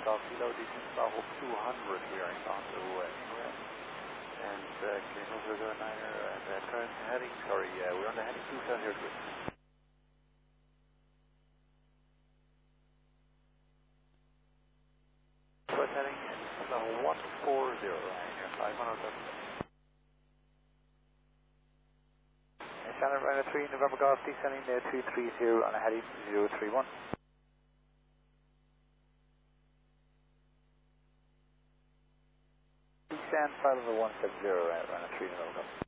Golf Kilo, descent Bravo 200, we are inbound to ingress. And Kilo 009er, and current heading, sorry, we're on the heading 2703. First heading is level 140, and you're 500. Shannon Runner 3, November Golf, descending 230 on a heading 031. Descend 5 170, Runner 3, November Golf.